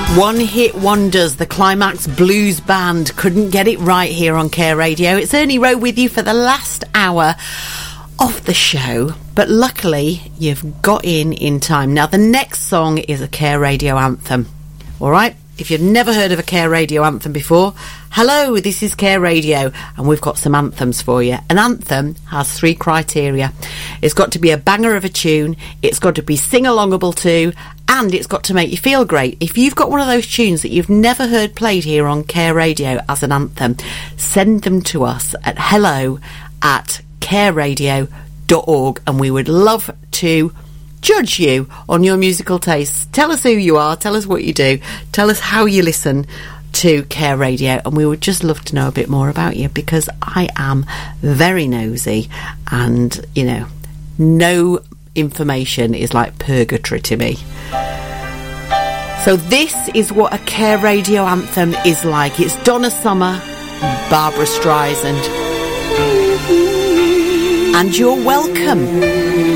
One hit wonders, the Climax Blues Band couldn't get it right here on Care Radio. It's Ernie Rowe with you for the last hour of the show, but luckily you've got in time. Now the next song is a Care Radio anthem. All right, if you've never heard of a Care Radio anthem before, hello, this is Care Radio, and we've got some anthems for you. An anthem has 3 criteria. It's got to be a banger of a tune, it's got to be sing-alongable to, and it's got to make you feel great. If you've got one of those tunes that you've never heard played here on Care Radio as an anthem, send them to us at hello@careradio.org, and we would love to judge you on your musical tastes. Tell us who you are, tell us what you do, tell us how you listen to Care Radio, and we would just love to know a bit more about you, because I am very nosy, and you know, no information is like purgatory to me. So this is what a Care Radio anthem is like. It's Donna Summer, Barbara Streisand, and you're welcome.